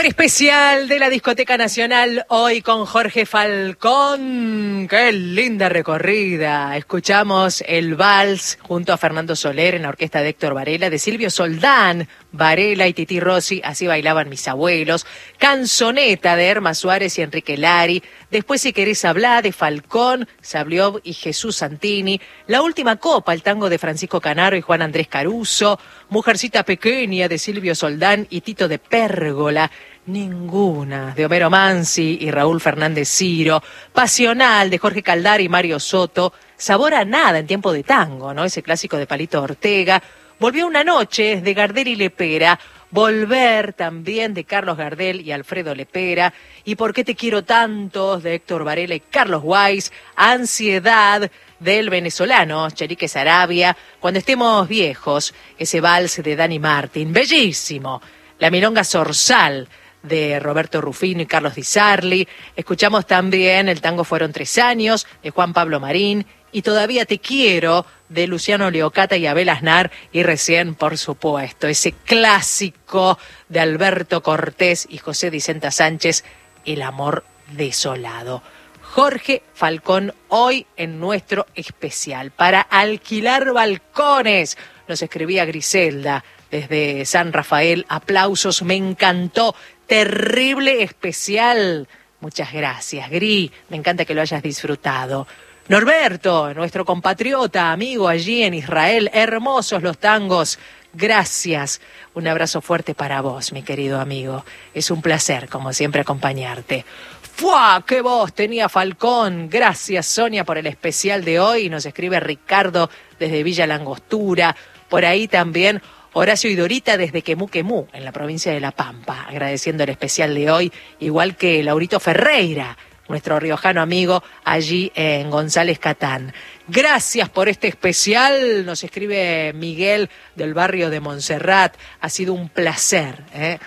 Super especial de la Discoteca Nacional, hoy con Jorge Falcón. ¡Qué linda recorrida! Escuchamos el vals junto a Fernando Soler en la orquesta de Héctor Varela, de Silvio Soldán, Varela y Tití Rossi, Así bailaban mis abuelos. Canzoneta de Erma Suárez y Enrique Lari. Después, Si querés hablar, de Falcón, Sabliov y Jesús Santini. La última copa, el tango de Francisco Canaro y Juan Andrés Caruso. Mujercita pequeña de Silvio Soldán y Tito de Pérgola. Ninguna de Homero Mansi y Raúl Fernández Ciro. Pasional de Jorge Caldar y Mario Soto. Sabor a nada en tiempo de tango, ¿no? Ese clásico de Palito Ortega. Volvió una noche de Gardel y Lepera. Volver también de Carlos Gardel y Alfredo Lepera. ¿Y por qué te quiero tanto? De Héctor Varela y Carlos Weiss. Ansiedad del venezolano Cherique Sarabia. Cuando estemos viejos, ese vals de Dani Martín. Bellísimo. La milonga Zorzal de Roberto Rufino y Carlos Di Sarli. Escuchamos también El tango fueron 3 años de Juan Pablo Marín. Y Todavía te quiero de Luciano Leocata y Abel Aznar. Y recién, por supuesto, ese clásico de Alberto Cortés y José Dicenta Sánchez, El amor desolado. Jorge Falcón, hoy en nuestro especial. Para alquilar balcones, nos escribía Griselda desde San Rafael. Aplausos, me encantó. Terrible especial. Muchas gracias, Gri. Me encanta que lo hayas disfrutado. Norberto, nuestro compatriota, amigo allí en Israel. Hermosos los tangos. Gracias. Un abrazo fuerte para vos, mi querido amigo. Es un placer, como siempre, acompañarte. ¡Fua! ¡Qué voz tenía Falcón! Gracias, Sonia, por el especial de hoy. Nos escribe Ricardo desde Villa Langostura. Por ahí también Horacio y Dorita desde Quemú, en la provincia de La Pampa. Agradeciendo el especial de hoy, igual que Laurito Ferreira, nuestro riojano amigo allí en González Catán. Gracias por este especial, nos escribe Miguel del barrio de Montserrat. Ha sido un placer,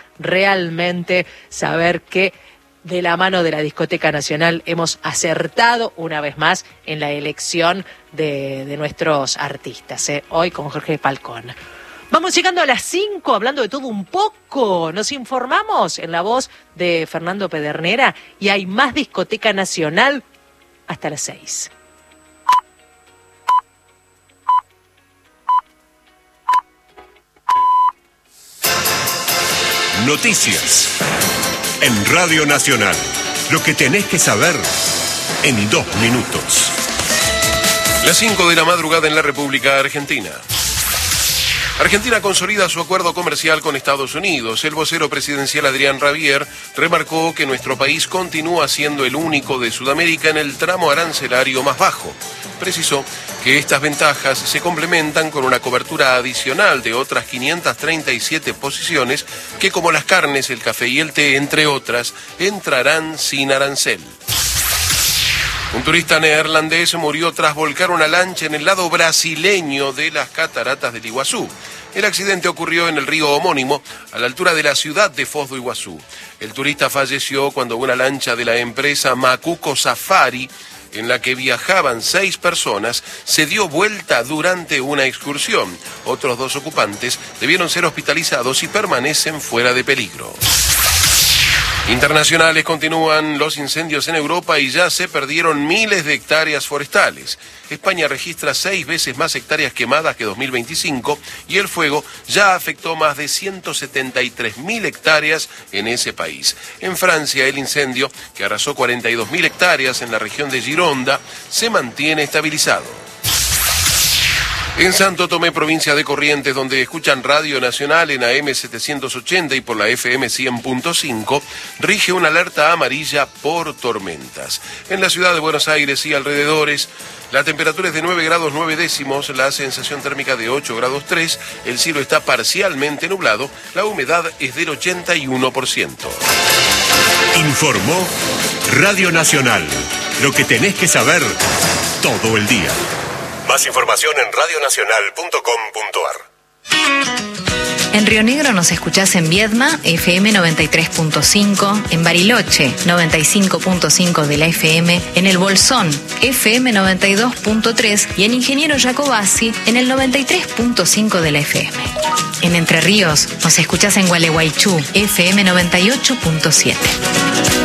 realmente saber que de la mano de la Discoteca Nacional hemos acertado una vez más en la elección de nuestros artistas, hoy con Jorge Falcón. Vamos llegando a las 5, hablando de todo un poco. Nos informamos en la voz de Fernando Pedernera y hay más Discoteca Nacional hasta las 6. Noticias en Radio Nacional. Lo que tenés que saber en 2 minutos. Las 5 de la madrugada en la República Argentina. Argentina consolida su acuerdo comercial con Estados Unidos. El vocero presidencial Adrián Rabier remarcó que nuestro país continúa siendo el único de Sudamérica en el tramo arancelario más bajo. Precisó que estas ventajas se complementan con una cobertura adicional de otras 537 posiciones que, como las carnes, el café y el té, entre otras, entrarán sin arancel. Un turista neerlandés murió tras volcar una lancha en el lado brasileño de las cataratas del Iguazú. El accidente ocurrió en el río homónimo, a la altura de la ciudad de Foz do Iguazú. El turista falleció cuando una lancha de la empresa Macuco Safari, en la que viajaban 6 personas, se dio vuelta durante una excursión. Otros 2 ocupantes debieron ser hospitalizados y permanecen fuera de peligro. Internacionales, continúan los incendios en Europa y ya se perdieron miles de hectáreas forestales. España registra 6 veces más hectáreas quemadas que 2025 y el fuego ya afectó más de 173.000 hectáreas en ese país. En Francia, el incendio, que arrasó 42.000 hectáreas en la región de Gironda, se mantiene estabilizado. En Santo Tomé, provincia de Corrientes, donde escuchan Radio Nacional en AM 780 y por la FM 100.5, rige una alerta amarilla por tormentas. En la ciudad de Buenos Aires y alrededores, la temperatura es de 9 grados 9 décimos, la sensación térmica de 8 grados 3, el cielo está parcialmente nublado, la humedad es del 81%. Informó Radio Nacional. Lo que tenés que saber todo el día. Más información en radionacional.com.ar. En Río Negro nos escuchás en Viedma, FM 93.5, en Bariloche, 95.5 de la FM, en El Bolsón, FM 92.3 y en Ingeniero Jacobasi, en el 93.5 de la FM. En Entre Ríos nos escuchás en Gualeguaychú, FM 98.7.